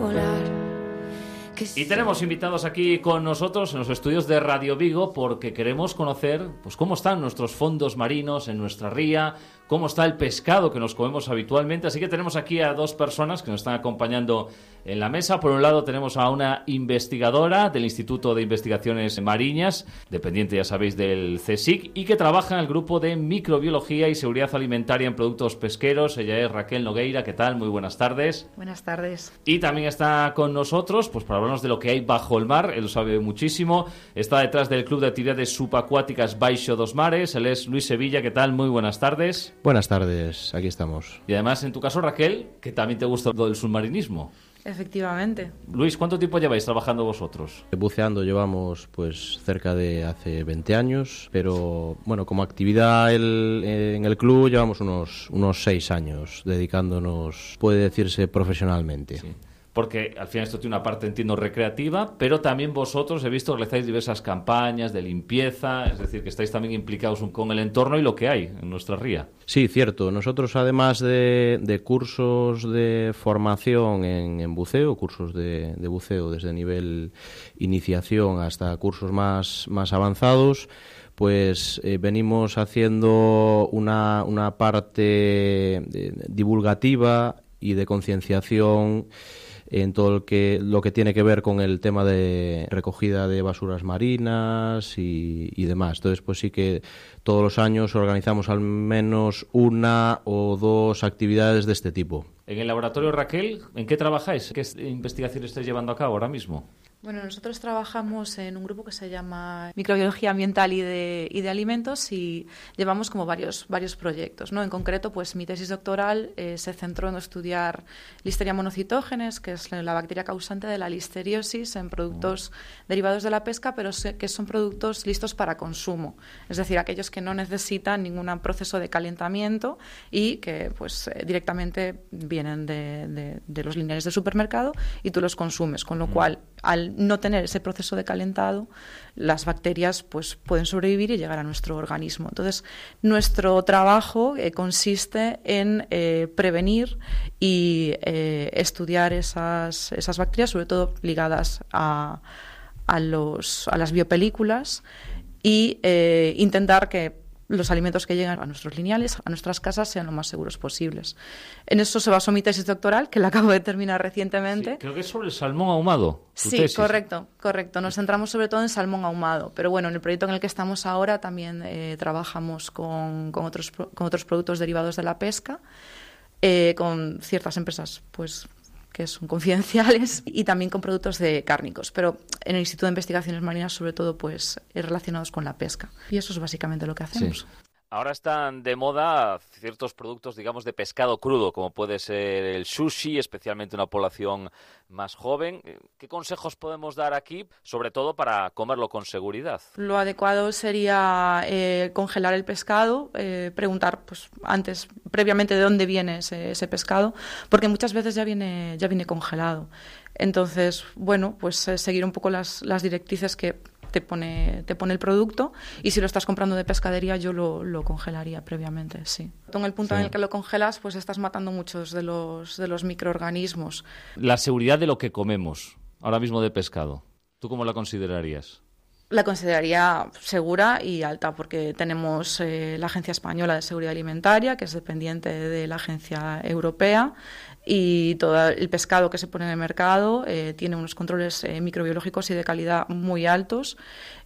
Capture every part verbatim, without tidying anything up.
volar. Y tenemos invitados aquí con nosotros en los estudios de Radio Vigo porque queremos conocer pues cómo están nuestros fondos marinos en nuestra ría, cómo está el pescado que nos comemos habitualmente. Así que tenemos aquí a dos personas que nos están acompañando en la mesa. Por un lado tenemos a una investigadora del Instituto de Investigaciones Marinas, dependiente, ya sabéis, del CSIC, y que trabaja en el grupo de Microbiología y Seguridad Alimentaria en Productos Pesqueros. Ella es Raquel Nogueira. ¿Qué tal? Muy buenas tardes. Buenas tardes. Y también está con nosotros, pues para hablarnos de lo que hay bajo el mar. Él lo sabe muchísimo. Está detrás del Club de Actividades Subacuáticas Baixo dos Mares. Él es Luis Sevilla. ¿Qué tal? Muy buenas tardes. Buenas tardes, aquí estamos. Y además, en tu caso, Raquel, que también te gusta lo del submarinismo. Efectivamente. Luis, ¿cuánto tiempo lleváis trabajando vosotros? Buceando llevamos pues cerca de hace veinte años, pero bueno, como actividad el, en el club llevamos unos, unos seis años dedicándonos, puede decirse, profesionalmente. Sí. Porque al final esto tiene una parte, entiendo, recreativa, pero también vosotros he visto que realizáis diversas campañas de limpieza, es decir, que estáis también implicados con el entorno y lo que hay en nuestra ría. Sí, cierto. Nosotros, además de, de cursos de formación en, en buceo, cursos de, de buceo desde nivel iniciación hasta cursos más, más avanzados, pues eh, venimos haciendo una, una parte de, divulgativa y de concienciación en todo lo que, lo que tiene que ver con el tema de recogida de basuras marinas y, y demás. Entonces, pues sí que todos los años organizamos al menos una o dos actividades de este tipo. En el laboratorio, Raquel, ¿en qué trabajáis? ¿Qué investigación estáis llevando a cabo ahora mismo? Bueno, nosotros trabajamos en un grupo que se llama Microbiología Ambiental y de, y de Alimentos y llevamos como varios, varios proyectos, ¿no? En concreto, pues mi tesis doctoral eh, se centró en estudiar Listeria monocytogenes, que es la bacteria causante de la listeriosis en productos oh. derivados de la pesca, pero que son productos listos para consumo, es decir, aquellos que no necesitan ningún proceso de calentamiento y que pues eh, directamente vienen de, de, de los lineales del supermercado y tú los consumes, con lo mm. cual al no tener ese proceso de calentado, las bacterias pues pueden sobrevivir y llegar a nuestro organismo. Entonces, nuestro trabajo eh, consiste en eh, prevenir y eh, estudiar esas, esas bacterias, sobre todo ligadas a, a, los, a las biopelículas, y eh, intentar que los alimentos que llegan a nuestros lineales, a nuestras casas, sean lo más seguros posibles. En eso se basó mi tesis doctoral, que la acabo de terminar recientemente. Sí, creo que es sobre el salmón ahumado. Sí, tesis. correcto, correcto. Nos centramos sobre todo en salmón ahumado, pero bueno, en el proyecto en el que estamos ahora también eh, trabajamos con, con, otros, con otros productos derivados de la pesca, eh, con ciertas empresas, pues que son confidenciales, y también con productos de cárnicos, pero en el Instituto de Investigaciones Marinas sobre todo pues relacionados con la pesca. Y eso es básicamente lo que hacemos. Sí. Ahora están de moda ciertos productos, digamos, de pescado crudo, como puede ser el sushi, especialmente una población más joven. ¿Qué consejos podemos dar aquí, sobre todo para comerlo con seguridad? Lo adecuado sería eh, congelar el pescado, eh, preguntar pues antes, previamente, de dónde viene ese, ese pescado, porque muchas veces ya viene, ya viene congelado. Entonces, bueno, pues eh, seguir un poco las, las directrices que te pone, te pone el producto, y si lo estás comprando de pescadería yo lo, lo congelaría previamente, sí. En el punto sí. en el que lo congelas, pues estás matando muchos de los, de los microorganismos. La seguridad de lo que comemos, ahora mismo de pescado, ¿tú cómo la considerarías? La consideraría segura y alta, porque tenemos eh, la Agencia Española de Seguridad Alimentaria, que es dependiente de la Agencia Europea, y todo el pescado que se pone en el mercado eh, tiene unos controles eh, microbiológicos y de calidad muy altos,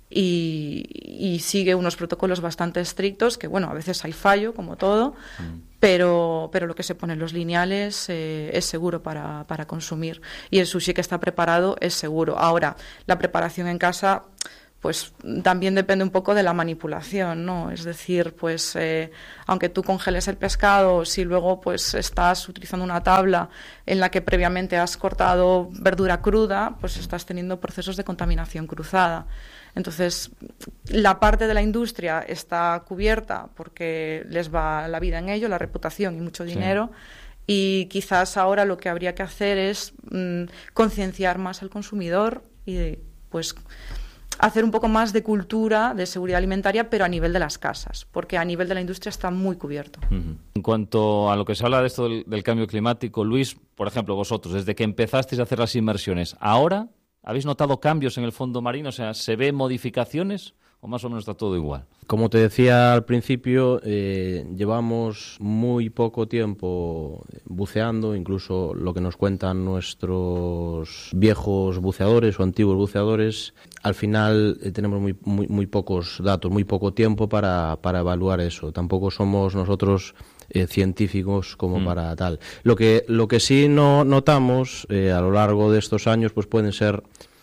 y, y sigue unos protocolos bastante estrictos, que bueno, a veces hay fallo, como todo, mm. pero, pero lo que se pone en los lineales eh, es seguro para, para consumir, y el sushi que está preparado es seguro. Ahora, la preparación en casa pues también depende un poco de la manipulación, ¿no? Es decir, pues eh, aunque tú congeles el pescado, si luego pues estás utilizando una tabla en la que previamente has cortado verdura cruda, pues estás teniendo procesos de contaminación cruzada. Entonces, la parte de la industria está cubierta porque les va la vida en ello, la reputación y mucho dinero. Sí. Y quizás ahora lo que habría que hacer es mmm, concienciar más al consumidor y pues hacer un poco más de cultura de seguridad alimentaria, pero a nivel de las casas, porque a nivel de la industria está muy cubierto. Uh-huh. En cuanto a lo que se habla de esto del, del cambio climático, Luis, por ejemplo, vosotros, desde que empezasteis a hacer las inmersiones, ¿ahora habéis notado cambios en el fondo marino? O sea, ¿se ven modificaciones o más o menos está todo igual? Como te decía al principio, eh, llevamos muy poco tiempo buceando, incluso lo que nos cuentan nuestros viejos buceadores o antiguos buceadores, al final eh, tenemos muy, muy, muy pocos datos, muy poco tiempo para, para evaluar eso. Tampoco somos nosotros eh, científicos como mm. para tal. Lo que, lo que sí no notamos eh, a lo largo de estos años pues pueden ser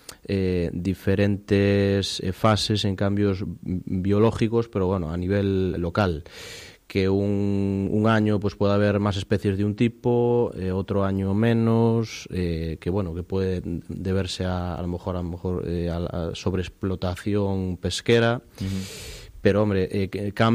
Eh, diferentes eh, fases en cambios biológicos, pero bueno, a nivel local. Que un, un año pues puede haber más especies de un tipo, eh, otro año menos, eh, que bueno, que puede deberse a, a lo mejor a lo mejor eh, a la sobreexplotación pesquera. Uh-huh. Pero, hombre, eh,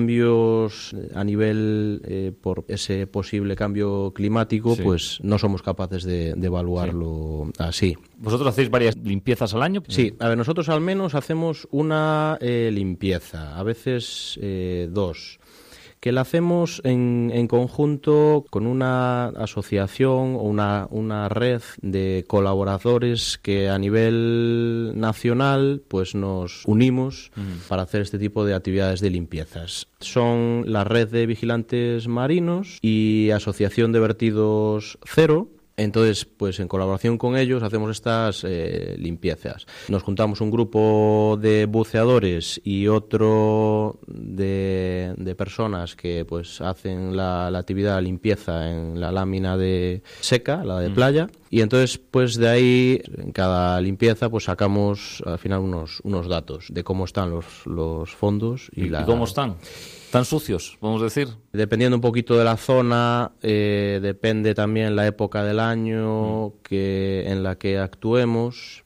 cambios a nivel, eh, por ese posible cambio climático, sí. pues no somos capaces de, de evaluarlo sí. así. ¿Vosotros hacéis varias limpiezas al año? Sí, a ver, nosotros al menos hacemos una eh, limpieza, a veces eh, dos, que la hacemos en, en conjunto con una asociación o una, una red de colaboradores que a nivel nacional pues nos unimos uh-huh. para hacer este tipo de actividades de limpiezas. Son la Red de Vigilantes Marinos y Asociación de Vertidos Cero. Entonces, pues en colaboración con ellos hacemos estas eh, limpiezas. Nos juntamos un grupo de buceadores y otro de, de personas que pues hacen la, la actividad de limpieza en la lámina de seca, la de playa. Mm. Y entonces, pues de ahí, en cada limpieza, pues sacamos al final unos, unos datos de cómo están los, los fondos. ¿Y, ¿Y la... cómo están? ¿Tan sucios, vamos a decir? Dependiendo un poquito de la zona, eh, depende también la época del año mm. que en la que actuemos,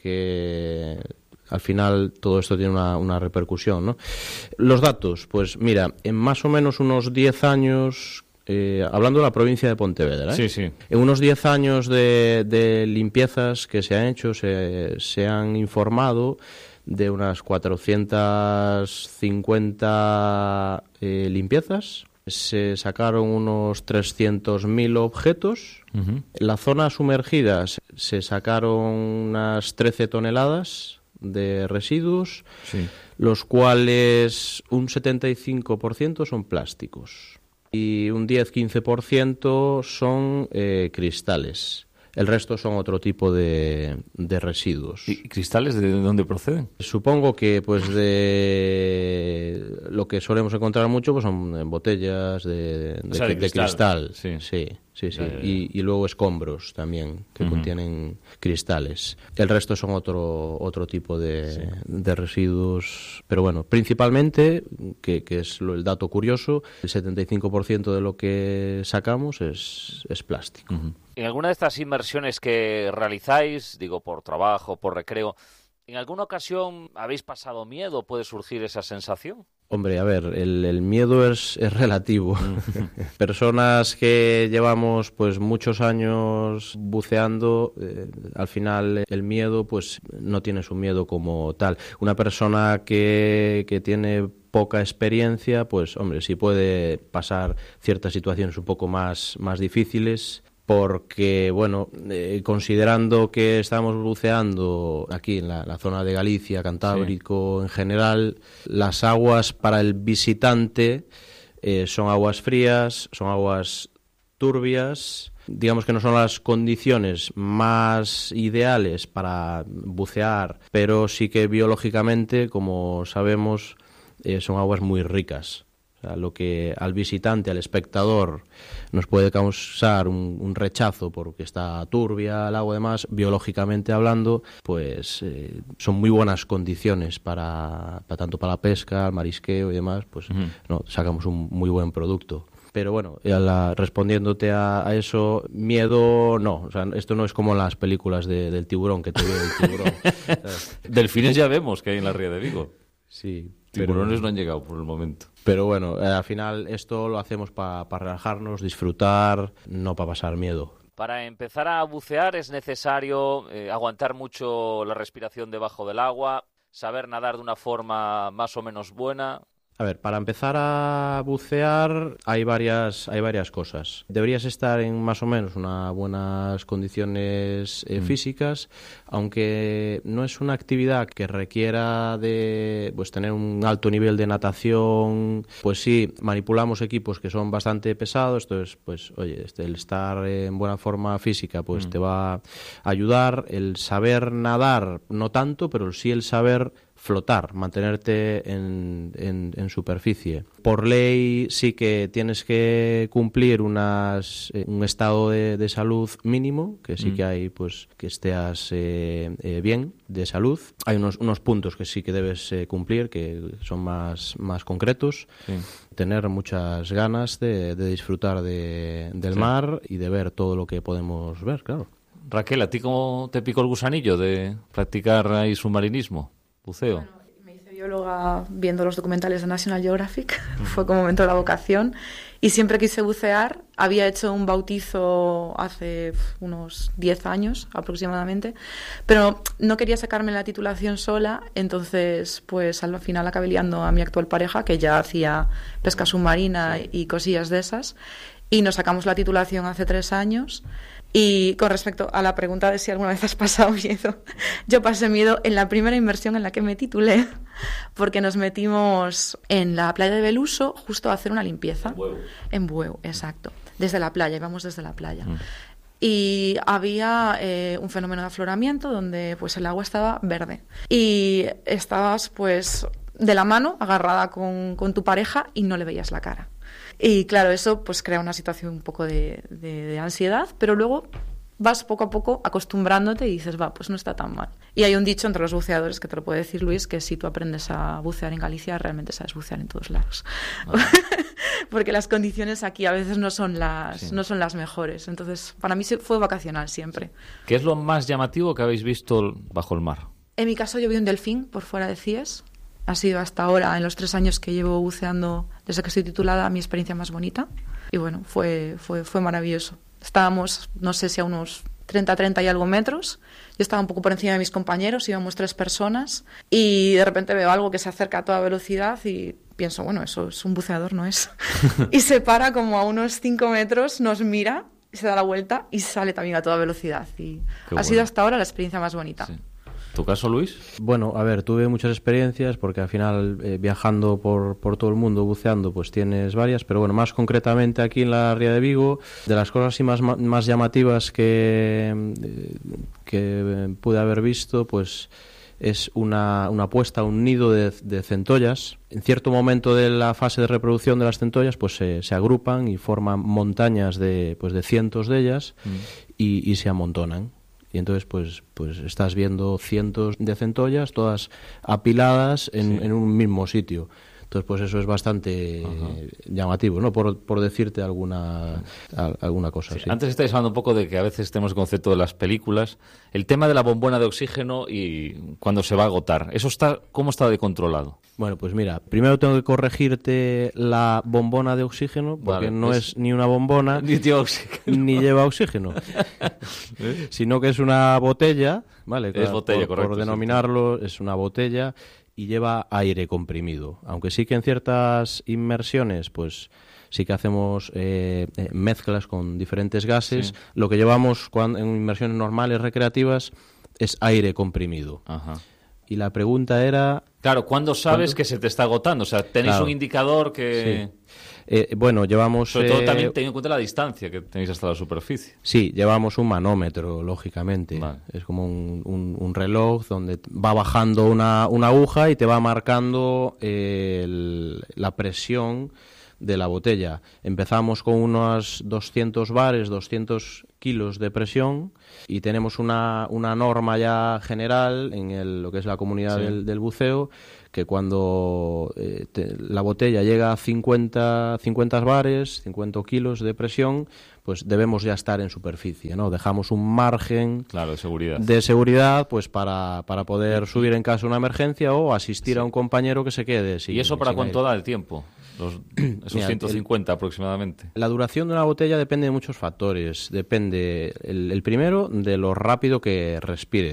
porque al final todo esto tiene una, una repercusión, ¿no? Los datos, pues mira, en más o menos unos diez años, eh, hablando de la provincia de Pontevedra, ¿eh? Sí, sí. En unos diez años de, de limpiezas que se han hecho, se, se han informado de unas cuatrocientas cincuenta eh, limpiezas. Se sacaron unos trescientos mil objetos. Uh-huh. En la zona sumergida se sacaron unas trece toneladas de residuos, sí. los cuales un setenta y cinco por ciento son plásticos y un diez a quince por ciento son eh, cristales. El resto son otro tipo de, de residuos. ¿Y cristales de dónde proceden? Supongo que pues de lo que solemos encontrar mucho pues son botellas de, de, o sea, de, de cristal. De cristal. Sí, sí, sí. sí. Ya, ya. Y, y luego escombros también que uh-huh. contienen cristales. El resto son otro otro tipo de, sí. de residuos. Pero bueno, principalmente, que, que es lo, el dato curioso, el setenta y cinco por ciento de lo que sacamos es, es plástico. Uh-huh. En alguna de estas inmersiones que realizáis, digo por trabajo, por recreo, ¿en alguna ocasión habéis pasado miedo? ¿Puede surgir esa sensación? Hombre, a ver, el, el miedo es, es relativo. Personas que llevamos pues muchos años buceando, eh, al final el miedo pues no tienes un miedo como tal. Una persona que, que tiene poca experiencia, pues hombre, sí puede pasar ciertas situaciones un poco más, más difíciles. Porque, bueno, eh, considerando que estamos buceando aquí en la, la zona de Galicia, Cantábrico sí. en general, las aguas para el visitante eh, son aguas frías, son aguas turbias, digamos que no son las condiciones más ideales para bucear, pero sí que biológicamente, como sabemos, eh, son aguas muy ricas. O sea, lo que al visitante, al espectador, nos puede causar un, un rechazo porque está turbia el agua y demás, biológicamente hablando, pues eh, son muy buenas condiciones para, para tanto para la pesca, el marisqueo y demás, pues uh-huh. no, sacamos un muy buen producto. Pero bueno, la, respondiéndote a, a eso, miedo no. O sea, esto no es como las películas de, del tiburón, que te ve el tiburón. Delfines ya vemos que hay en la ría de Vigo. Sí. Tiburones pero, no han llegado por el momento. Pero bueno, eh, al final esto lo hacemos para pa relajarnos, disfrutar, no para pasar miedo. Para empezar a bucear es necesario eh, aguantar mucho la respiración debajo del agua. saber nadar de una forma más o menos buena? A ver, para empezar a bucear hay varias, hay varias cosas. Deberías estar en más o menos unas buenas condiciones eh, mm. físicas, aunque no es una actividad que requiera de pues tener un alto nivel de natación. Pues sí, manipulamos equipos que son bastante pesados, entonces, pues, oye, este, el estar en buena forma física pues mm. te va a ayudar. El saber nadar, no tanto, pero sí el saber flotar, mantenerte en, en, en superficie. Por ley sí que tienes que cumplir unas, eh, un estado de, de salud mínimo, que sí mm. que hay, pues, que estés eh, eh, bien de salud. Hay unos, unos puntos que sí que debes eh, cumplir, que son más, más concretos. Sí. Tener muchas ganas de, de disfrutar de, del sí. mar y de ver todo lo que podemos ver, claro. Raquel, ¿a ti cómo te picó el gusanillo de practicar ahí submarinismo? Buceo. Bueno, me hice bióloga viendo los documentales de National Geographic, fue como momento de la vocación, y siempre quise bucear. Había hecho un bautizo hace unos diez años aproximadamente, pero no quería sacarme la titulación sola, entonces pues al final acabé liando a mi actual pareja, que ya hacía pesca submarina y cosillas de esas, y nos sacamos la titulación hace tres años. Y con respecto a la pregunta de si alguna vez has pasado miedo, yo pasé miedo en la primera inmersión en la que me titulé, porque nos metimos en la playa de Beluso justo a hacer una limpieza. En Bueu. En Bueu, exacto. Desde la playa, íbamos desde la playa. Mm. Y había eh, un fenómeno de afloramiento donde pues el agua estaba verde. Y estabas pues de la mano, agarrada con, con tu pareja y no le veías la cara. Y claro, eso pues crea una situación un poco de, de, de ansiedad, pero luego vas poco a poco acostumbrándote y dices, va, pues no está tan mal. Y hay un dicho entre los buceadores que te lo puede decir Luis, que si tú aprendes a bucear en Galicia, realmente sabes bucear en todos lados. Ah. Porque las condiciones aquí a veces no son las, sí. no son las mejores. Entonces, para mí fue vacacional siempre. ¿Qué es lo más llamativo que habéis visto bajo el mar? En mi caso yo vi un delfín por fuera de Cies. Ha sido hasta ahora, en los tres años que llevo buceando desde que estoy titulada, mi experiencia más bonita. Y bueno, fue, fue, fue maravilloso. Estábamos, no sé si a unos treinta, treinta y algo metros. Yo estaba un poco por encima de mis compañeros, íbamos tres personas. Y de repente veo algo que se acerca a toda velocidad y pienso, bueno, eso es un buceador, ¿no es? Y se para como a unos cinco metros, nos mira, se da la vuelta y sale también a toda velocidad. Y Qué ha bueno. sido hasta ahora la experiencia más bonita. Sí. ¿Tu caso, Luis? Bueno, a ver, tuve muchas experiencias porque al final eh, viajando por, por todo el mundo, buceando, pues tienes varias, pero bueno, más concretamente aquí en la Ría de Vigo, de las cosas así más, más llamativas que, que pude haber visto, pues es una, una puesta, un nido de, de centollas. En cierto momento de la fase de reproducción de las centollas, pues se, se agrupan y forman montañas de, pues de cientos de ellas mm. y, y se amontonan. Y entonces pues pues estás viendo cientos de centollas todas apiladas en, sí. en un mismo sitio. Entonces pues eso es bastante eh, llamativo, ¿no? Por, por decirte alguna a, alguna cosa sí. así. Antes estáis hablando un poco de que a veces tenemos el concepto de las películas, el tema de la bombona de oxígeno y cuando se va a agotar. ¿Eso está cómo está de controlado? Bueno, pues mira, primero tengo que corregirte la bombona de oxígeno, porque vale, no es... es ni una bombona ni lleva oxígeno, ni lleva oxígeno ¿Eh? Sino que es una botella, ¿vale? Es botella, por, correcto. Por denominarlo, sí. Es una botella y lleva aire comprimido. Aunque sí que en ciertas inmersiones, pues sí que hacemos eh, eh, mezclas con diferentes gases. Sí. Lo que llevamos cuando, en inmersiones normales, recreativas, es aire comprimido. Ajá. Y la pregunta era... Claro, ¿cuándo sabes ¿cuándo? que se te está agotando? O sea, ¿tenéis claro. un indicador que...? Sí. Eh, bueno, llevamos... Sobre todo eh, también teniendo en cuenta la distancia que tenéis hasta la superficie. Sí, llevamos un manómetro, lógicamente. Vale. Es como un, un, un reloj donde va bajando una, una aguja y te va marcando eh, el, la presión de la botella. Empezamos con unos doscientos bares, doscientos kilos de presión y tenemos una, una norma ya general en el, lo que es la comunidad sí. del, del buceo, que cuando eh, te, la botella llega a cincuenta, cincuenta bares, cincuenta kilos de presión, pues debemos ya estar en superficie, ¿no? Dejamos un margen claro, de seguridad, de seguridad pues para, para poder subir en caso de una emergencia o asistir sí. a un compañero que se quede sin, ¿Y eso para cuánto aire. da el tiempo? Los, esos Mira, ciento cincuenta el, aproximadamente. La duración de una botella depende de muchos factores. Depende, el, el primero, de lo rápido que respire.